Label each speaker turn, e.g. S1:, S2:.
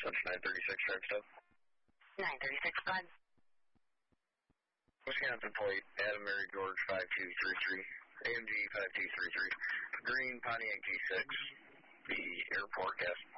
S1: So it's 936 start stop.
S2: 936, bud.
S1: Wisconsin plate, Adam Mary George 5233, AMG 5233, green Pontiac G6, the airport gas